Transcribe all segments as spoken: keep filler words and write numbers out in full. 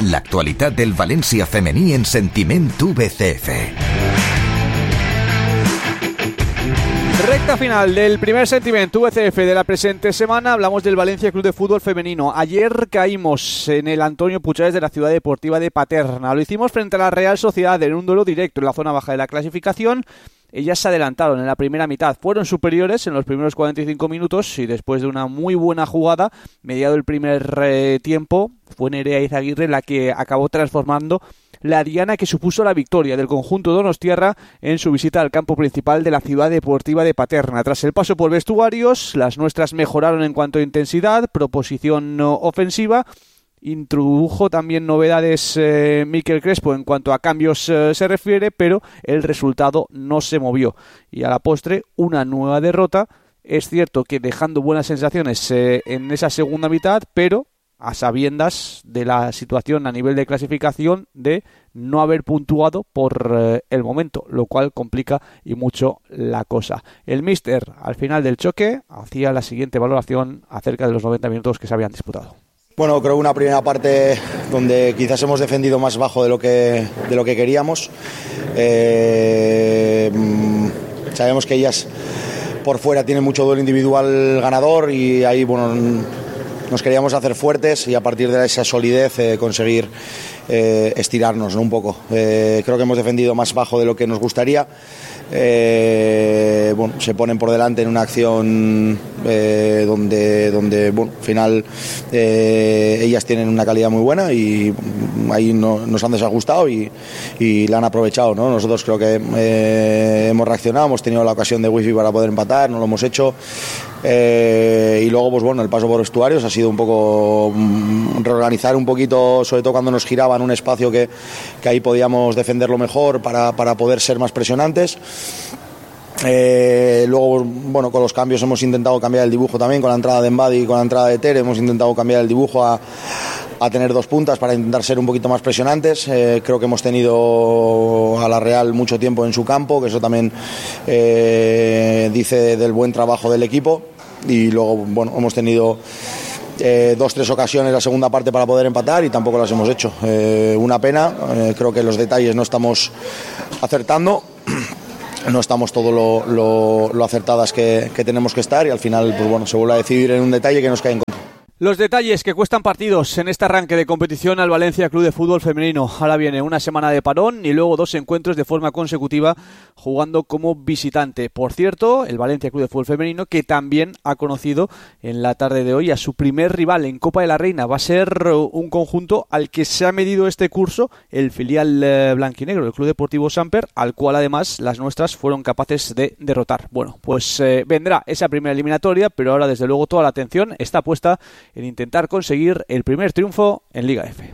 L'actualitat del València femení en Sentiment V C F. Recta final del primer Sentiment V C F de la presente semana. Hablamos del Valencia Club de Fútbol Femenino. Ayer caímos en el Antonio Puchades de la Ciudad Deportiva de Paterna. Lo hicimos frente a la Real Sociedad en un duelo directo en la zona baja de la clasificación. Ellas se adelantaron en la primera mitad, fueron superiores en los primeros cuarenta y cinco minutos y después de una muy buena jugada, mediado el primer eh, tiempo, fue Nerea Izaguirre la que acabó transformando la diana que supuso la victoria del conjunto donostiarra en su visita al campo principal de la Ciudad Deportiva de Paterna. Tras el paso por vestuarios, las nuestras mejoraron en cuanto a intensidad, proposición no ofensiva. Introdujo también novedades eh, Miquel Crespo en cuanto a cambios eh, se refiere, pero el resultado no se movió. Y a la postre, una nueva derrota. Es cierto que dejando buenas sensaciones eh, en esa segunda mitad, pero a sabiendas de la situación a nivel de clasificación de no haber puntuado por eh, el momento, lo cual complica y mucho la cosa. El míster, al final del choque, hacía la siguiente valoración acerca de los noventa minutos que se habían disputado. Bueno, creo que una primera parte donde quizás hemos defendido más bajo de lo que, de lo que queríamos. Eh, sabemos que ellas por fuera tienen mucho duelo individual ganador y ahí bueno, nos queríamos hacer fuertes y a partir de esa solidez eh, conseguir eh, estirarnos, ¿no? Un poco. Eh, creo que hemos defendido más bajo de lo que nos gustaría. Eh, bueno, se ponen por delante en una acción eh, donde, donde bueno, al final eh, ellas tienen una calidad muy buena y ahí no, nos han desajustado y, y la han aprovechado, ¿no? Nosotros creo que eh, hemos reaccionado, hemos tenido la ocasión de wifi para poder empatar, no lo hemos hecho. Eh, y luego pues bueno, el paso por vestuarios ha sido un poco um, reorganizar un poquito, sobre todo cuando nos giraban un espacio que, que ahí podíamos defenderlo mejor para, para poder ser más presionantes. Eh, luego bueno, con los cambios hemos intentado cambiar el dibujo también, con la entrada de Mbadi y con la entrada de Tere hemos intentado cambiar el dibujo a, a tener dos puntas para intentar ser un poquito más presionantes. Eh, creo que hemos tenido a la Real mucho tiempo en su campo, que eso también eh, dice del buen trabajo del equipo. Y luego bueno, hemos tenido eh, dos tres ocasiones la segunda parte para poder empatar y tampoco las hemos hecho. Eh, una pena, eh, creo que los detalles no estamos acertando, no estamos todo lo, lo, lo acertadas que, que tenemos que estar y al final pues bueno, se vuelve a decidir en un detalle que nos cae en contra. Los detalles que cuestan partidos en este arranque de competición al Valencia Club de Fútbol Femenino. Ahora viene una semana de parón y luego dos encuentros de forma consecutiva jugando como visitante. Por cierto, el Valencia Club de Fútbol Femenino que también ha conocido en la tarde de hoy a su primer rival en Copa de la Reina. Va a ser un conjunto al que se ha medido este curso el filial eh, blanquinegro, el Club Deportivo Samper, al cual además las nuestras fueron capaces de derrotar. Bueno, pues eh, vendrá esa primera eliminatoria, pero ahora desde luego toda la atención está puesta en intentar conseguir el primer triunfo en Liga F.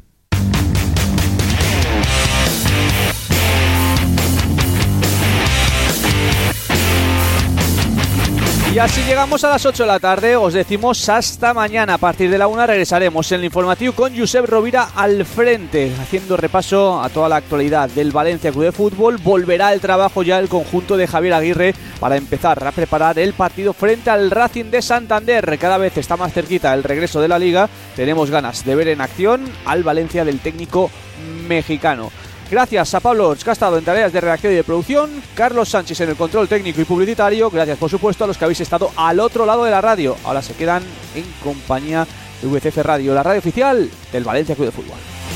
Y así llegamos a las ocho de la tarde, os decimos hasta mañana. A partir de la una regresaremos en el informativo con Josep Rovira al frente, haciendo repaso a toda la actualidad del Valencia Club de Fútbol. Volverá el trabajo ya el conjunto de Javier Aguirre para empezar a preparar el partido frente al Racing de Santander. Cada vez está más cerquita el regreso de la Liga. Tenemos ganas de ver en acción al Valencia del técnico mexicano. Gracias a Pablo Orts, que ha estado en tareas de redacción y de producción, Carlos Sánchez en el control técnico y publicitario. Gracias, por supuesto, a los que habéis estado al otro lado de la radio. Ahora se quedan en compañía de V C F Radio, la radio oficial del Valencia Club de Fútbol.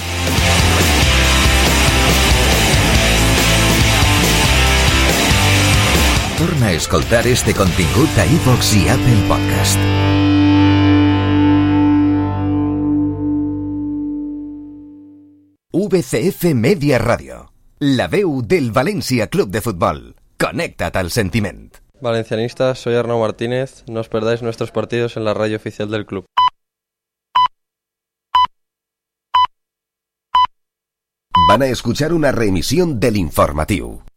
Torna a escoltar este contingut a iVox i Apple Podcast. V C F Media Radio, la veu del València Club de Fútbol. Connecta't al sentiment. Valencianistas, soy Arnau Martínez. No os perdáis nuestros partidos en la radio oficial del club. Van a escuchar una reemisión del informatiu.